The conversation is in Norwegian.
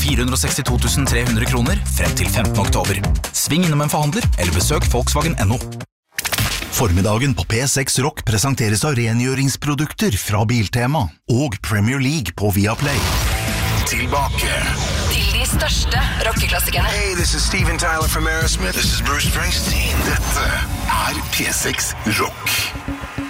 462 300 kroner frem til 15. oktober. Sving innom en forhandler, eller besøk Volkswagen.no. Formiddagen på P6 Rock presenteres av rengjøringsprodukter fra Biltema og Premier League på Viaplay. Tilbake til de største rockeklassikerne. Hey, this is Steven Tyler from Aerosmith. This is Bruce Springsteen. Dette P6 Rock.